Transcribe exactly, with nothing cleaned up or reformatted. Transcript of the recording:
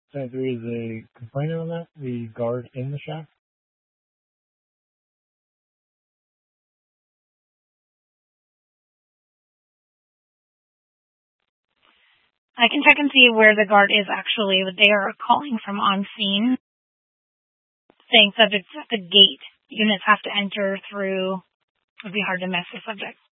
There is a complaint on that, the guard in the shack. I can check and see where the guard is actually, but they are calling from on scene, saying subjects at the gate. Units have to enter through. It would be hard to miss the subject.